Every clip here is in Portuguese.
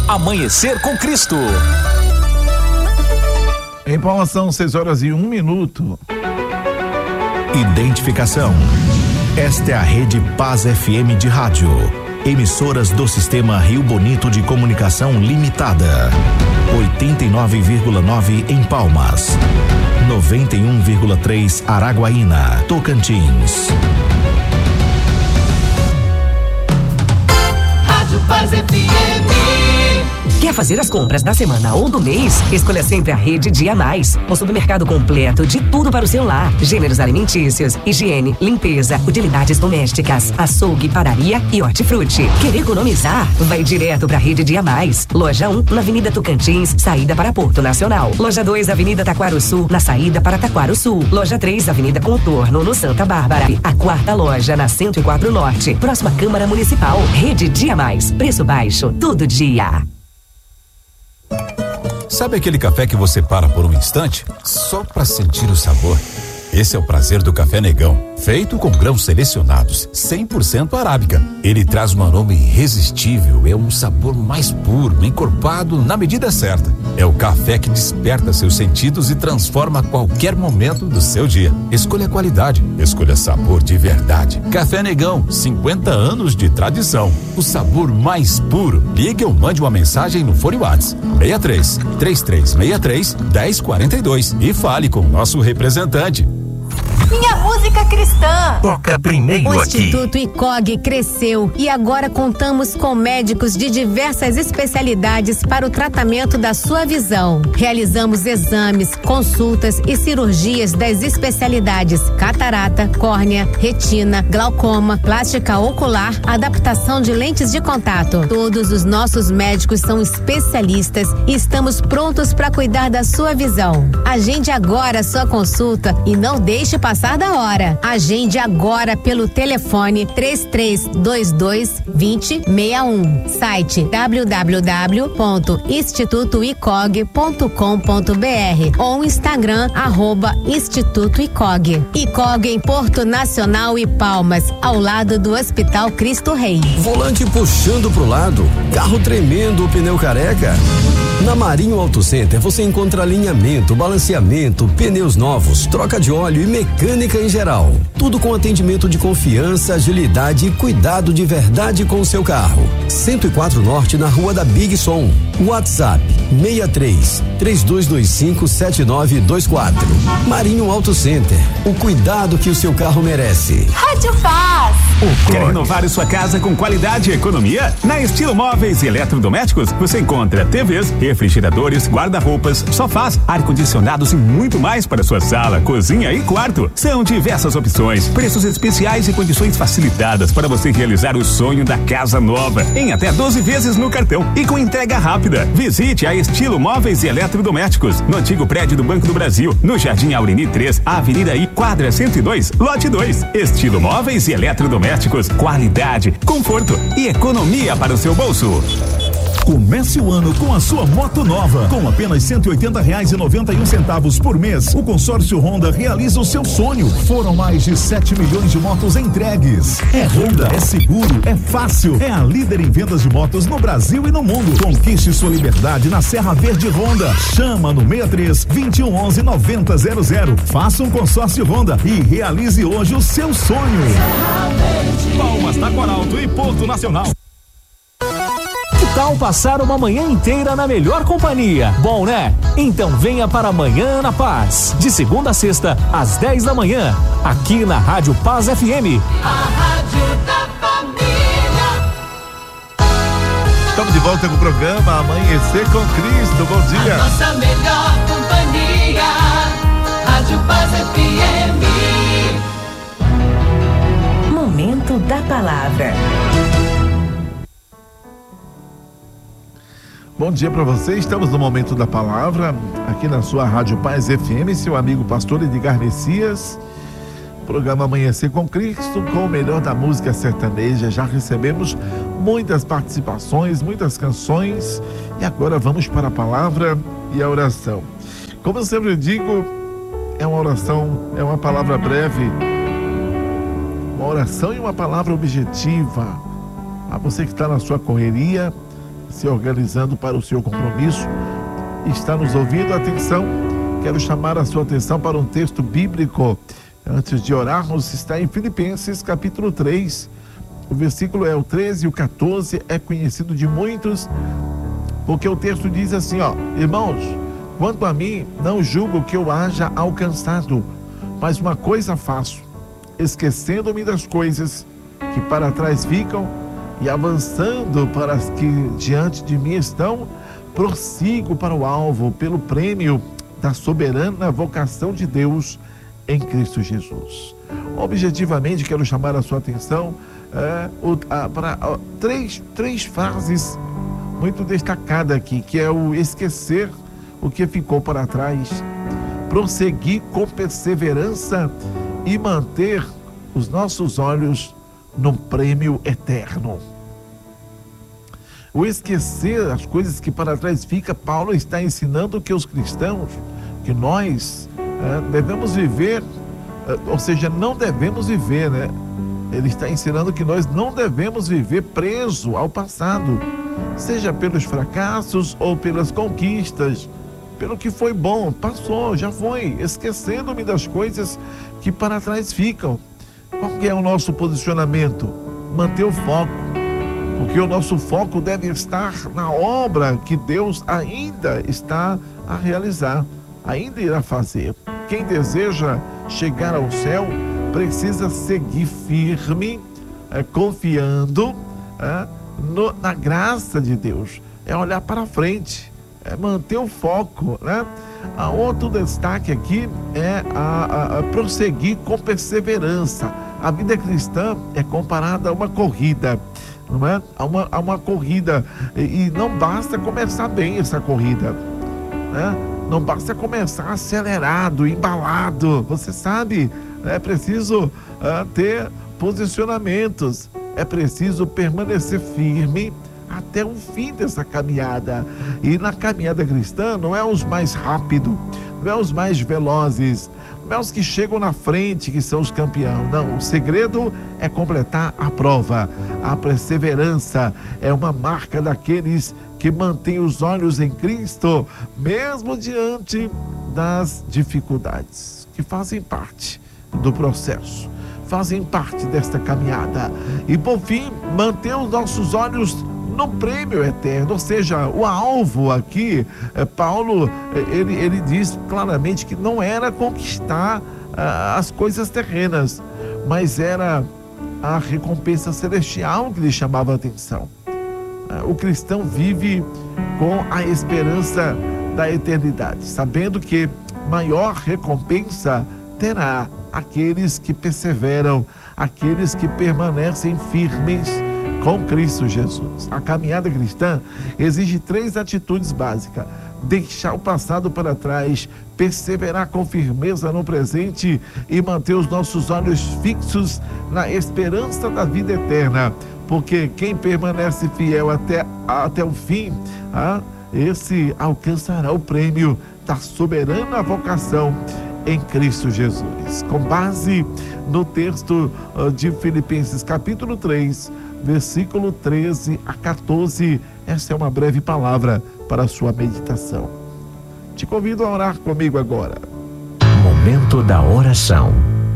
Amanhecer com Cristo. Em Palmas são 6h01. Identificação. Esta é a Rede Paz FM de rádio. Emissoras do Sistema Rio Bonito de Comunicação Limitada. 89,9 em Palmas. 91,3 Araguaína, Tocantins. Rádio Paz FM. Quer fazer as compras da semana ou do mês? Escolha sempre a Rede Dia Mais. Um supermercado completo de tudo para o seu lar. Gêneros alimentícios, higiene, limpeza, utilidades domésticas, açougue, padaria e hortifruti. Quer economizar? Vai direto para a Rede Dia Mais. Loja 1, na Avenida Tocantins, saída para Porto Nacional. Loja 2, Avenida Taquaro Sul, na saída para Taquaro Sul. Loja 3, Avenida Contorno, no Santa Bárbara. A quarta loja, na 104 Norte, próxima Câmara Municipal. Rede Dia Mais. Preço baixo, todo dia. Sabe aquele café que você para por um instante só para sentir o sabor? Esse é o prazer do Café Negão, feito com grãos selecionados, 100% arábica. Ele traz um aroma irresistível, é um sabor mais puro, encorpado na medida certa. É o café que desperta seus sentidos e transforma qualquer momento do seu dia. Escolha qualidade, escolha sabor de verdade. Café Negão, 50 anos de tradição. O sabor mais puro. Ligue ou mande uma mensagem no fone WhatsApp 63 3363 1042 e fale com o nosso representante. Minha música cristã. Toca primeiro O aqui. Instituto ICOG cresceu e agora contamos com médicos de diversas especialidades para o tratamento da sua visão. Realizamos exames, consultas e cirurgias das especialidades catarata, córnea, retina, glaucoma, plástica ocular, adaptação de lentes de contato. Todos os nossos médicos são especialistas e estamos prontos para cuidar da sua visão. Agende agora a sua consulta e não deixe passar da hora. Agende agora pelo telefone 3322-2061. Site www.institutoicog.com.br ou Instagram @Instituto ICOG. ICOG em Porto Nacional e Palmas, ao lado do Hospital Cristo Rei. Volante puxando pro lado, carro tremendo, o pneu careca. Na Marinho Auto Center você encontra alinhamento, balanceamento, pneus novos, troca de óleo e mecânica em geral. Tudo com atendimento de confiança, agilidade e cuidado de verdade com o seu carro. 104 Norte, na Rua da Big Som. WhatsApp 63 3225 7924. Marinho Auto Center. O cuidado que o seu carro merece. Rádio Paz. Quer renovar sua casa com qualidade e economia? Na Estilo Móveis e Eletrodomésticos você encontra TVs, refrigeradores, guarda-roupas, sofás, ar-condicionados e muito mais para sua sala, cozinha e quarto. São diversas opções, preços especiais e condições facilitadas para você realizar o sonho da casa nova, em até 12 vezes no cartão e com entrega rápida. Visite a Estilo Móveis e Eletrodomésticos, no antigo prédio do Banco do Brasil, no Jardim Aureni 3, Avenida I, quadra 102, lote 2. Estilo Móveis e Eletrodomésticos, qualidade, conforto e economia para o seu bolso. Comece o ano com a sua moto nova. Com apenas R$180,91 por mês, o consórcio Honda realiza o seu sonho. Foram mais de 7 milhões de motos entregues. É Honda, é seguro, é fácil. É a líder em vendas de motos no Brasil e no mundo. Conquiste sua liberdade na Serra Verde Honda. Chama no 63 2111 9000. Faça um consórcio Honda e realize hoje o seu sonho. Palmas, Taquaralto e Porto Nacional. Que tal passar uma manhã inteira na melhor companhia? Bom, né? Então venha para Manhã na Paz, de segunda a sexta, às 10 da manhã, aqui na Rádio Paz FM. A Rádio da Família. Estamos de volta com o programa Amanhecer com Cristo. Bom dia. A nossa melhor companhia. Rádio Paz FM. Momento da Palavra. Bom dia para você, estamos no Momento da Palavra, aqui na sua Rádio Paz FM, seu amigo pastor Edgar Messias, programa Amanhecer com Cristo, com o melhor da música sertaneja. Já recebemos muitas participações, muitas canções, e agora vamos para a palavra e a oração. Como eu sempre digo, é uma oração, é uma palavra breve, uma oração e uma palavra objetiva. A você que está na sua correria, se organizando para o seu compromisso, está nos ouvindo. Atenção, quero chamar a sua atenção para um texto bíblico. Antes de orarmos, está em Filipenses capítulo 3. O versículo é o 13 e o 14, é conhecido de muitos, porque o texto diz assim, irmãos, quanto a mim, não julgo que eu haja alcançado, mas uma coisa faço, esquecendo-me das coisas que para trás ficam e avançando para as que diante de mim estão, prossigo para o alvo, pelo prêmio da soberana vocação de Deus em Cristo Jesus. Objetivamente, quero chamar a sua atenção para três frases muito destacadas aqui, que é o esquecer o que ficou para trás, prosseguir com perseverança e manter os nossos olhos num prêmio eterno. O esquecer as coisas que para trás fica, Paulo está ensinando que os cristãos, que nós devemos viver, ou seja, não devemos viver, né? Ele está ensinando que nós não devemos viver preso ao passado, seja pelos fracassos ou pelas conquistas, pelo que foi bom, passou, já foi, esquecendo-me das coisas que para trás ficam. Qual que é o nosso posicionamento? Manter o foco, porque o nosso foco deve estar na obra que Deus ainda está a realizar, ainda irá fazer. Quem deseja chegar ao céu precisa seguir firme, confiando na graça de Deus, é olhar para frente, é manter o foco, né? Outro destaque aqui é prosseguir com perseverança. A vida cristã é comparada a uma corrida, não é? A uma corrida, e não basta começar bem essa corrida, né? Não basta começar acelerado, embalado, você sabe, é preciso ter posicionamentos, é preciso permanecer firme até o fim dessa caminhada. E na caminhada cristã não é os mais rápidos, não é os mais velozes, não é os que chegam na frente que são os campeões, não. O segredo é completar a prova. A perseverança é uma marca daqueles que mantêm os olhos em Cristo, mesmo diante das dificuldades, que fazem parte do processo, fazem parte desta caminhada. E por fim, manter os nossos olhos no prêmio eterno, ou seja, o alvo aqui, Paulo, ele diz claramente que não era conquistar as coisas terrenas, mas era a recompensa celestial que lhe chamava a atenção. O cristão vive com a esperança da eternidade, sabendo que maior recompensa terá aqueles que perseveram, aqueles que permanecem firmes com Cristo Jesus. A caminhada cristã exige 3 atitudes básicas: deixar o passado para trás, perseverar com firmeza no presente e manter os nossos olhos fixos na esperança da vida eterna, porque quem permanece fiel até o fim, esse alcançará o prêmio da soberana vocação em Cristo Jesus. Com base no texto de Filipenses capítulo 3, versículo 13 a 14, essa é uma breve palavra para a sua meditação. Te convido a orar comigo agora. Momento da oração.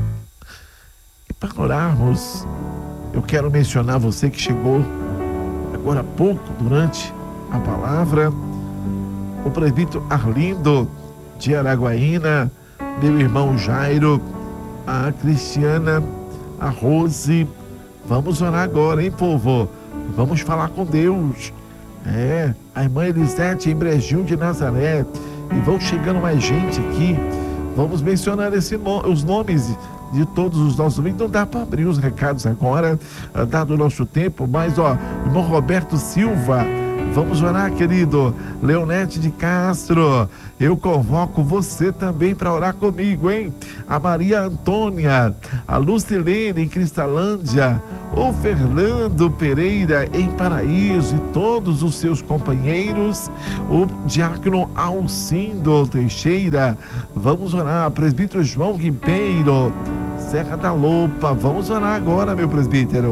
E para orarmos, eu quero mencionar você que chegou agora há pouco durante a palavra, o presbítero Arlindo de Araguaína, meu irmão Jairo, a Cristiana, a Rose. Vamos orar agora, hein, povo? Vamos falar com Deus. A irmã Elisete em Brejinho de Nazaré. E vão chegando mais gente aqui. Vamos mencionar os nomes de todos os nossos ouvintes. Não dá para abrir os recados agora, dado o nosso tempo, mas irmão Roberto Silva, vamos orar, querido. Leonete de Castro, eu convoco você também para orar comigo, hein? A Maria Antônia, a Lucilene em Cristalândia, o Fernando Pereira em Paraíso e todos os seus companheiros, o diácono Alcindo Teixeira, vamos orar. Presbítero João Ribeiro, Serra da Lopa, vamos orar agora, meu presbítero.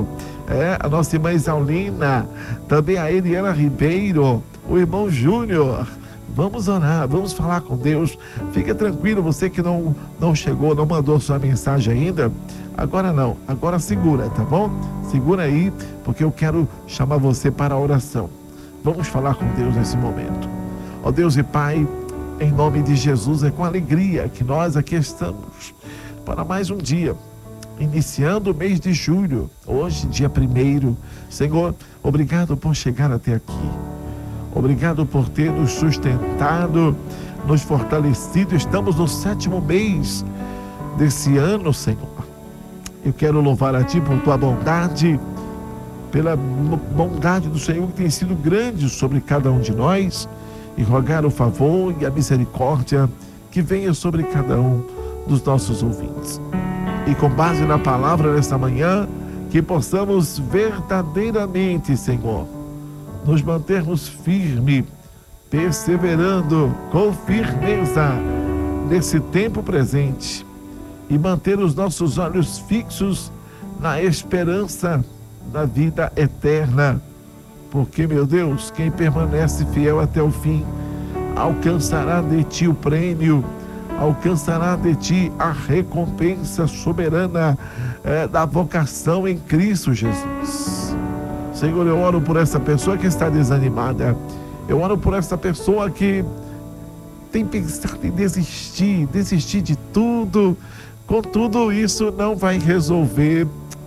a nossa irmã Isaulina, também a Eliana Ribeiro, o irmão Júnior. Vamos orar, vamos falar com Deus. Fica tranquilo, você que não chegou, não mandou sua mensagem ainda, agora não, agora segura, tá bom? Segura aí, porque eu quero chamar você para a oração. Vamos falar com Deus nesse momento. Ó Deus e Pai, em nome de Jesus, é com alegria que nós aqui estamos para mais um dia, iniciando o mês de julho, hoje dia 1º. Senhor, obrigado por chegar até aqui. Obrigado por ter nos sustentado, nos fortalecido. Estamos no 7º mês desse ano, Senhor. Eu quero louvar a Ti por Tua bondade, pela bondade do Senhor que tem sido grande sobre cada um de nós, e rogar o favor e a misericórdia que venha sobre cada um dos nossos ouvintes. E com base na palavra desta manhã, que possamos verdadeiramente, Senhor, nos mantermos firmes, perseverando com firmeza nesse tempo presente e manter os nossos olhos fixos na esperança da vida eterna. Porque, meu Deus, quem permanece fiel até o fim alcançará de Ti o prêmio, alcançará de Ti a recompensa soberana da vocação em Cristo Jesus. Senhor, eu oro por essa pessoa que está desanimada. Eu oro por essa pessoa que tem pensado em desistir de tudo. Contudo, isso não vai resolver.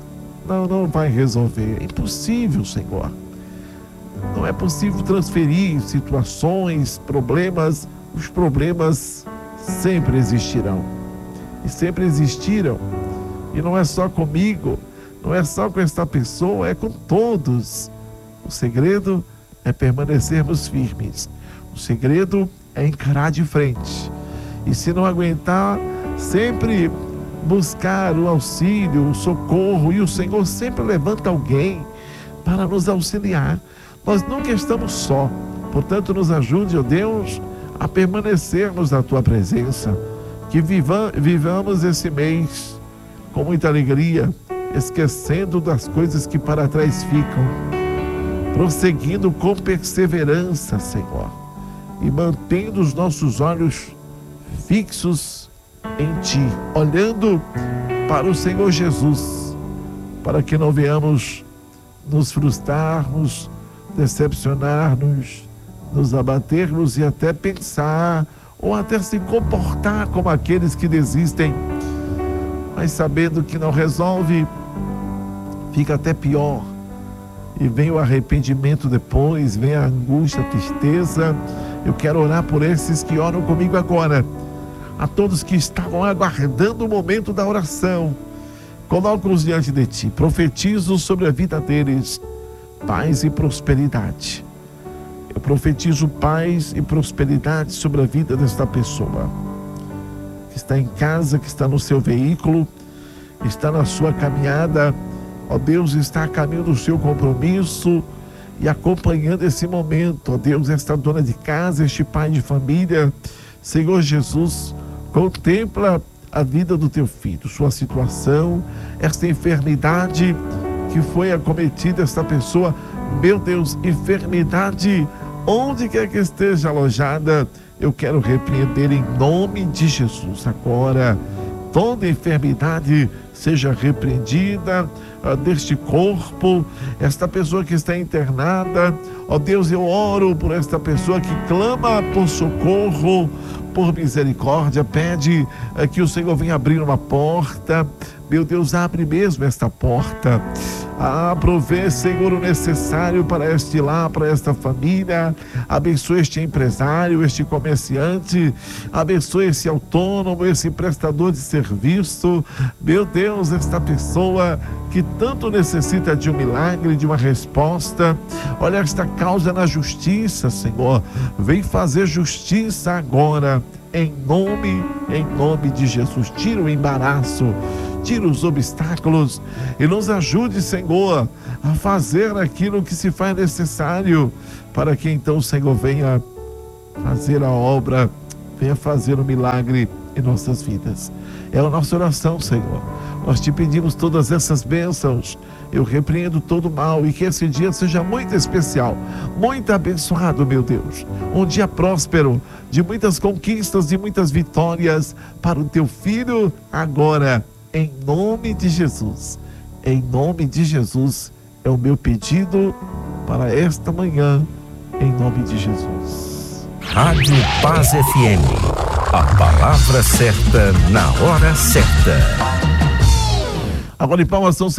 Não vai resolver. É impossível, Senhor. Não é possível transferir situações, problemas. Os problemas sempre existirão. E sempre existiram. E não é só comigo. Não é só com esta pessoa, é com todos. O segredo é permanecermos firmes. O segredo é encarar de frente. E se não aguentar, sempre buscar o auxílio, o socorro. E o Senhor sempre levanta alguém para nos auxiliar. Nós nunca estamos só. Portanto, nos ajude, ó Deus, a permanecermos na Tua presença. Que vivamos esse mês com muita alegria, esquecendo das coisas que para trás ficam, prosseguindo com perseverança, Senhor, e mantendo os nossos olhos fixos em Ti, olhando para o Senhor Jesus, para que não venhamos nos frustrarmos, decepcionarmos, nos abatermos e até pensar, ou até se comportar como aqueles que desistem, mas sabendo que não resolve, fica até pior, e vem o arrependimento depois, vem a angústia, a tristeza. Eu quero orar por esses que oram comigo agora, a todos que estavam aguardando o momento da oração. Coloco-os diante de Ti, profetizo sobre a vida deles paz e prosperidade. Eu profetizo paz e prosperidade sobre a vida desta pessoa que está em casa, que está no seu veículo, está na sua caminhada. Ó Deus, está a caminho do seu compromisso e acompanhando esse momento. Ó Deus, esta dona de casa, este pai de família, Senhor Jesus, contempla a vida do Teu filho, sua situação, esta enfermidade que foi acometida, esta pessoa. Meu Deus, enfermidade, onde quer que esteja alojada, eu quero repreender em nome de Jesus. Agora, toda enfermidade seja repreendida deste corpo, esta pessoa que está internada. Ó Deus, eu oro por esta pessoa que clama por socorro, por misericórdia, pede que o Senhor venha abrir uma porta. Meu Deus, abre mesmo esta porta. Provê, Senhor, o necessário para este lar, para esta família. Abençoe este empresário, este comerciante. Abençoe esse autônomo, esse prestador de serviço. Meu Deus, esta pessoa que tanto necessita de um milagre, de uma resposta. Olha esta causa na justiça, Senhor. Vem fazer justiça agora, em nome de Jesus. Tira o embaraço, tira os obstáculos e nos ajude, Senhor, a fazer aquilo que se faz necessário para que então o Senhor venha fazer a obra, venha fazer o milagre em nossas vidas. É a nossa oração, Senhor. Nós te pedimos todas essas bênçãos Eu repreendo todo mal e que esse dia seja muito especial, muito abençoado, meu Deus. Um dia próspero, de muitas conquistas e muitas vitórias para o teu filho agora, em nome de Jesus. Em nome de Jesus é o meu pedido para esta manhã, em nome de Jesus. Rádio Paz FM. A palavra certa na hora certa. Agora em Palmas são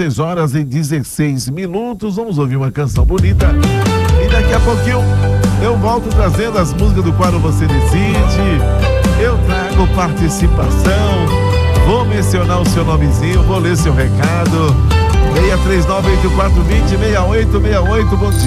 6h16. Vamos ouvir uma canção bonita. E daqui a pouquinho eu volto trazendo as músicas do quadro Você Decide. Eu trago participação. Vou mencionar o seu nomezinho, vou ler seu recado. 639-8420-6868. Bom dia.